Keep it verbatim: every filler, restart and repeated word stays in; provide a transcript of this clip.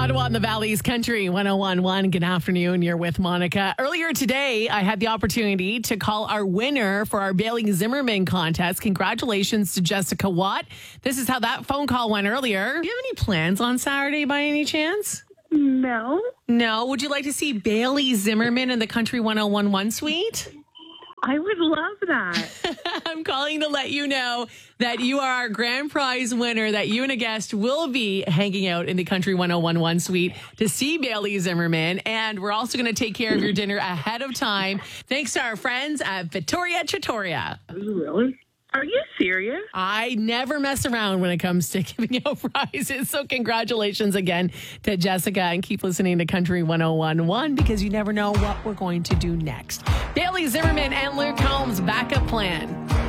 Ottawa and the Valley's Country one oh one point one. Good afternoon. You're with Monica. Earlier today, I had the opportunity to call our winner for our Bailey Zimmerman contest. Congratulations to Jessica Watt. This is how that phone call went earlier. Do you have any plans on Saturday by any chance? No. No. Would you like to see Bailey Zimmerman in the Country one oh one point one suite? I would love that. I'm calling to let you know that you are our grand prize winner, that you and a guest will be hanging out in the Country one oh one point one suite to see Bailey Zimmerman. And we're also going to take care of your dinner ahead of time, thanks to our friends at Vittoria Trattoria. Really? Are you serious? I never mess around when it comes to giving out prizes. So congratulations again to Jessica, and keep listening to Country one oh one point one because you never know what we're going to do next. Bailey Zimmerman and Luke Combs, Backup Plan.